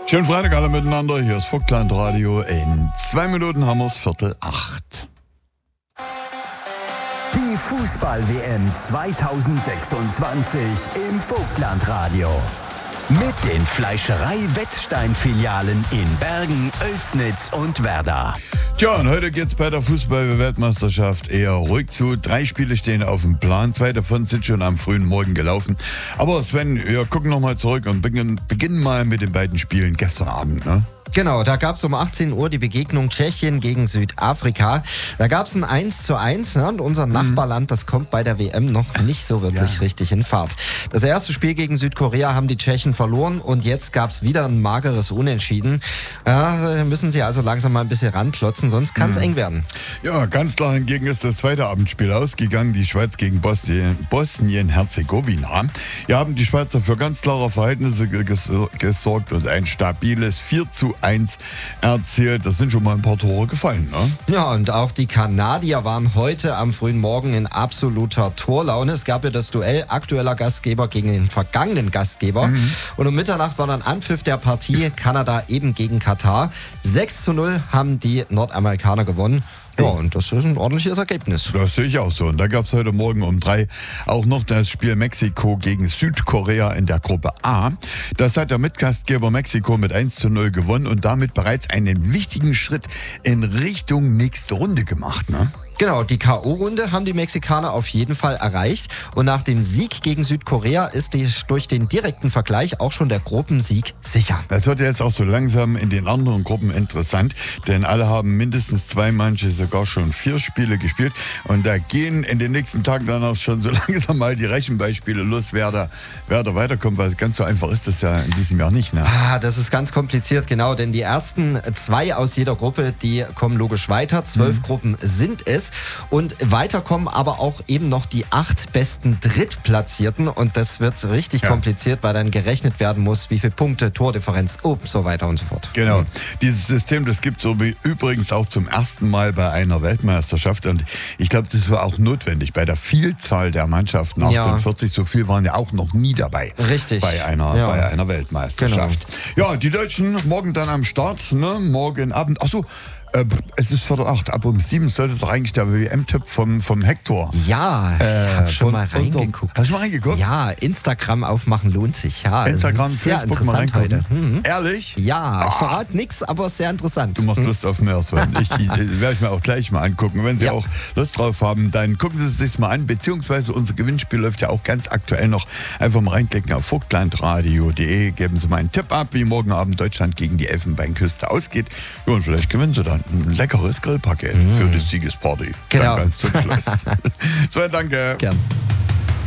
Schönen Freitag alle miteinander, hier ist Vogtland Radio. In 2 Minuten haben wir es 7:45. Die Fußball-WM 2026 im Vogtland Radio. Mit den Fleischerei-Wettstein-Filialen in Bergen, Oelsnitz und Werder. Tja, und heute geht's bei der Fußball-Weltmeisterschaft eher ruhig zu. 3 Spiele stehen auf dem Plan, 2 davon sind schon am frühen Morgen gelaufen. Aber Sven, wir gucken nochmal zurück und beginnen mal mit den beiden Spielen gestern Abend, ne? Genau, da gab es um 18 Uhr die Begegnung Tschechien gegen Südafrika. Da gab es ein 1:1, ja, und unser Nachbarland, das kommt bei der WM noch nicht so wirklich richtig in Fahrt. Das erste Spiel gegen Südkorea haben die Tschechen verloren und jetzt gab es wieder ein mageres Unentschieden. Ja, müssen sie also langsam mal ein bisschen ranklotzen, sonst kann es eng werden. Ja, ganz klar hingegen ist das zweite Abendspiel ausgegangen, die Schweiz gegen Bosnien-Herzegowina. Hier haben die Schweizer für ganz klare Verhältnisse gesorgt und ein stabiles 4:1 erzielt. Das sind schon mal ein paar Tore gefallen, ne? Ja, und auch die Kanadier waren heute am frühen Morgen in absoluter Torlaune. Es gab ja das Duell aktueller Gastgeber gegen den vergangenen Gastgeber. Und um Mitternacht war dann Anpfiff der Partie Kanada eben gegen Katar. 6:0 haben die Nordamerikaner gewonnen. Ja, und das ist ein ordentliches Ergebnis. Das sehe ich auch so. Und da gab es heute Morgen um 3 auch noch das Spiel Mexiko gegen Südkorea in der Gruppe A. Das hat der Mitgastgeber Mexiko mit 1:0 gewonnen und damit bereits einen wichtigen Schritt in Richtung nächste Runde gemacht, ne? Genau, die K.O.-Runde haben die Mexikaner auf jeden Fall erreicht. Und nach dem Sieg gegen Südkorea ist durch den direkten Vergleich auch schon der Gruppensieg sicher. Das wird jetzt auch so langsam in den anderen Gruppen interessant, denn alle haben mindestens 2, manche sogar schon 4 Spiele gespielt. Und da gehen in den nächsten Tagen dann auch schon so langsam mal die Rechenbeispiele los, wer da weiterkommt, weil ganz so einfach ist das ja in diesem Jahr nicht, ne? Das ist ganz kompliziert, genau, denn die ersten 2 aus jeder Gruppe, die kommen logisch weiter. 12 Gruppen sind es. Und weiter kommen aber auch eben noch die 8 besten Drittplatzierten. Und das wird richtig kompliziert, weil dann gerechnet werden muss, wie viele Punkte, Tordifferenz und so weiter und so fort. Genau. Dieses System, das gibt es übrigens auch zum ersten Mal bei einer Weltmeisterschaft. Und ich glaube, das war auch notwendig bei der Vielzahl der Mannschaften. 48, so viel waren ja auch noch nie dabei. Richtig. Bei einer Weltmeisterschaft. Genau. Ja, die Deutschen morgen dann am Start, ne? Morgen Abend. Achso. Es ist 7:15. Ab um 7 sollte doch eigentlich der WM-Tipp vom Hector. Ja, ich habe schon mal reingeguckt. Hast du mal reingeguckt? Ja, Instagram aufmachen lohnt sich. Ja, Instagram, sehr Facebook mal interessant reingucken. heute. Ehrlich? Ja, ich verrate nichts, aber sehr interessant. Du machst Lust auf mehr, Sven. Ich werde ich mir auch gleich mal angucken. Wenn Sie auch Lust drauf haben, dann gucken Sie es sich mal an. Beziehungsweise unser Gewinnspiel läuft ja auch ganz aktuell noch. Einfach mal reinklicken auf vogtlandradio.de. Geben Sie mal einen Tipp ab, wie morgen Abend Deutschland gegen die Elfenbeinküste ausgeht. Ja, und vielleicht gewinnen Sie dann ein leckeres Grillpaket für die Siegesparty. Genau. Dann ganz zum Schluss. Sven, danke. Gern.